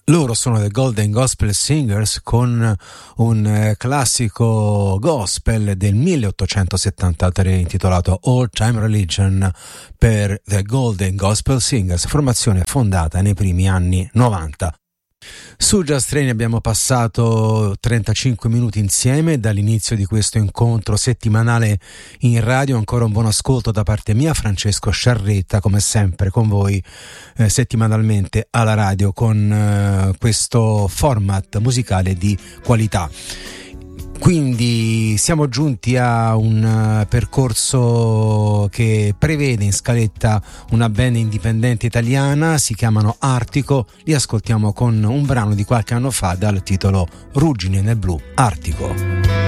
Loro sono The Golden Gospel Singers con un classico gospel del 1873 intitolato Old Time Religion per The Golden Gospel Singers, formazione fondata nei primi anni 90. Su Just Train abbiamo passato 35 minuti insieme dall'inizio di questo incontro settimanale in radio. Ancora un buon ascolto da parte mia, Francesco Sciarretta, come sempre con voi settimanalmente alla radio con questo format musicale di qualità. Quindi siamo giunti a un percorso che prevede in scaletta una band indipendente italiana, si chiamano Artico, li ascoltiamo con un brano di qualche anno fa dal titolo Ruggine nel blu, Artico.